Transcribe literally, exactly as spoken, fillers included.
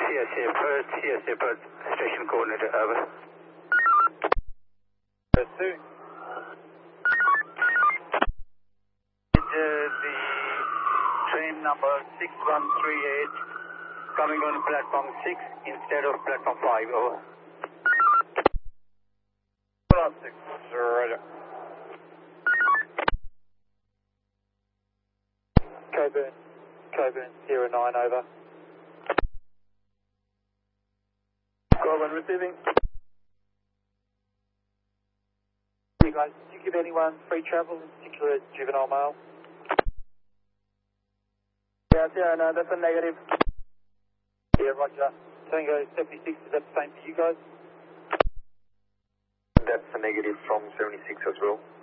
S A Perth, C S A Perth, station coordinator, over. Perth two. Uh, the train number six one three eight coming on platform six instead of platform five, over. Platform six, roger. Coburn, Coburn, zero nine, over. Coburn receiving. Hey guys, did you give anyone free travel, in particular juvenile male? Yeah, zero nine, that's a negative. Yeah, roger. Tango seventy-six, is that the same for you guys? That's a negative from seventy-six as well.